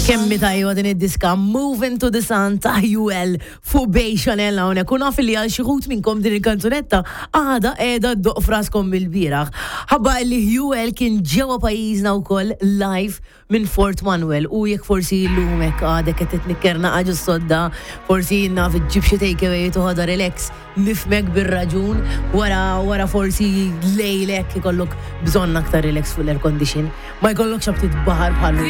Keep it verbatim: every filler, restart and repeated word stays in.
Kemmi tajwa din id-diska Moving to the Sun ta' U L fu Bej Chanel hawnhekk. U naf li għal xi ħut minnkom din il-kanzunetta għada qiegħda ddoq fraskom bil-bieraħ. Ħabba li U L kien ġewwa pajjiżna wkoll live minn Fort Manuel u jekk forsi llum hekk għadek qed titnikkerna ħaġa sodda, forsi naf iġġib xi takeaway toħodha relax, nifmek bir-raġun wara wara forsi lejlek ikollok bżonn aktar relax full air condition. Ma jkollokx abtit baħar bħal